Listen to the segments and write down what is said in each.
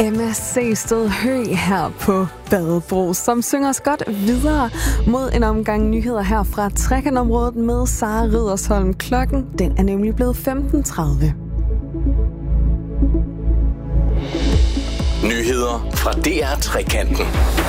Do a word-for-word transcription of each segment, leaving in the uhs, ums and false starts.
Emma Sehsted Høgh her på Badebro, som synger os godt videre mod en omgang nyheder her fra Trekantområdet med Sara Ridersholm. Klokken den er nemlig blevet femten tredive. Nyheder fra D R Trekanten.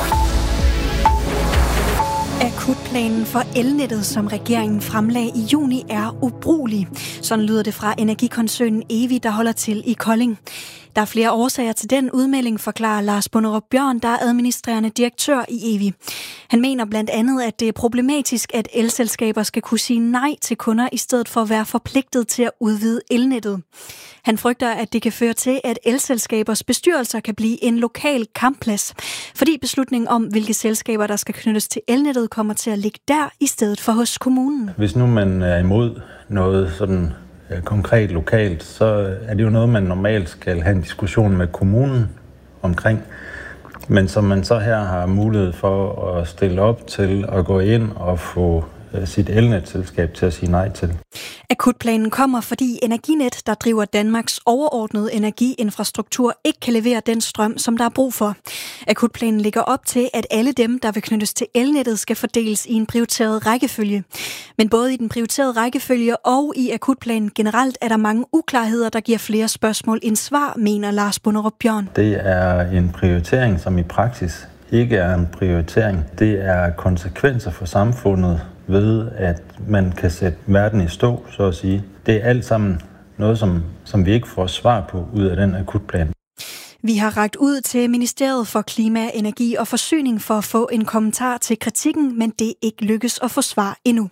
Akutplanen for elnettet, som regeringen fremlagde i juni, er ubrugelig. Sådan lyder det fra energikoncernen Evi, der holder til i Kolding. Der er flere årsager til den udmelding, forklarer Lars Bonderup Bjørn, der er administrerende direktør i Evi. Han mener blandt andet, at det er problematisk, at elselskaber skal kunne sige nej til kunder, i stedet for at være forpligtet til at udvide elnettet. Han frygter, at det kan føre til, at elselskabers bestyrelser kan blive en lokal kampplads, fordi beslutningen om, hvilke selskaber, der skal knyttes til elnettet, kommer til at ligge der, i stedet for hos kommunen. Hvis nu man er imod noget sådan konkret lokalt, så er det jo noget, man normalt skal have en diskussion med kommunen omkring. Men som man så her har mulighed for at stille op til at gå ind og få sit elnetselskab til at sige nej til. Akutplanen kommer, fordi Energinet, der driver Danmarks overordnede energiinfrastruktur, ikke kan levere den strøm, som der er brug for. Akutplanen ligger op til, at alle dem, der vil knyttes til elnettet, skal fordeles i en prioriteret rækkefølge. Men både i den prioriterede rækkefølge og i akutplanen generelt er der mange uklarheder, der giver flere spørgsmål end svar, mener Lars Bonderup Bjørn. Det er en prioritering, som i praksis ikke er en prioritering. Det er konsekvenser for samfundet ved, at man kan sætte verden i stå, så at sige. Det er alt sammen noget, som, som vi ikke får svar på ud af den akutplan. Vi har rakt ud til Ministeriet for Klima, Energi og Forsyning for at få en kommentar til kritikken, men det er ikke lykkes at få svar endnu.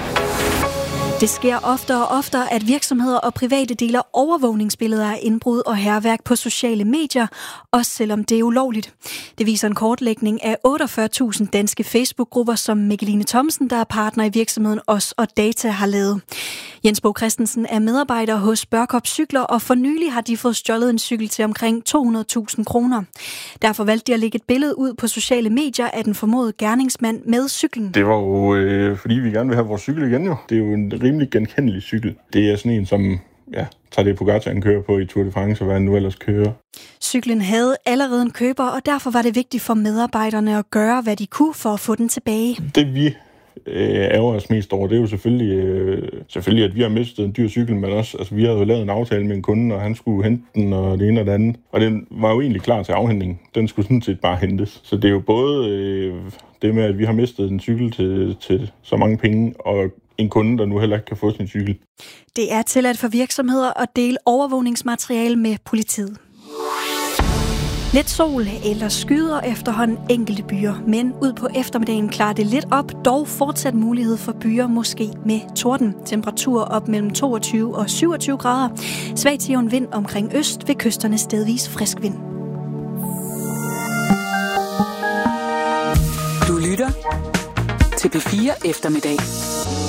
Det sker oftere og oftere, at virksomheder og private deler overvågningsbilleder af indbrud og hærværk på sociale medier, også selvom det er ulovligt. Det viser en kortlægning af otteogfyrre tusind danske Facebook-grupper, som Mikkeline Thomsen, der er partner i virksomheden Os og Data, har lavet. Jens Bo Christensen er medarbejder hos Børkop Cykler, og for nylig har de fået stjålet en cykel til omkring to hundrede tusind kroner. Derfor valgte de at lægge et billede ud på sociale medier af den formodede gerningsmand med cyklen. Det var jo, øh, fordi vi gerne vil have vores cykel igen jo. Det er jo en rimelig genkendelig cykel. Det er sådan en, som ja, tager det Pogačar kører på i Tour de France, og hvad han nu ellers kører. Cyklen havde allerede en køber, og derfor var det vigtigt for medarbejderne at gøre, hvad de kunne for at få den tilbage. Det vi ærger os mest over, det er jo selvfølgelig, øh, selvfølgelig, at vi har mistet en dyr cykel, men også, altså vi havde jo lavet en aftale med en kunde, og han skulle hente den, og det ene og det andet. Og den var jo egentlig klar til afhentning. Den skulle sådan set bare hentes. Så det er jo både øh, det med, at vi har mistet en cykel til, til så mange penge, og en kunde, der nu heller ikke kan få sin cykel. Det er tilladt for virksomheder at dele overvågningsmateriale med politiet. Lidt sol eller skyder efterhånden enkelte byer, men ud på eftermiddagen klarer det lidt op, dog fortsat mulighed for byer, måske med torden. Temperaturer op mellem toogtyve og syvogtyve grader. Svag til jævn vind omkring øst, ved kysterne stedvis frisk vind. Du lytter til P fire Eftermiddag.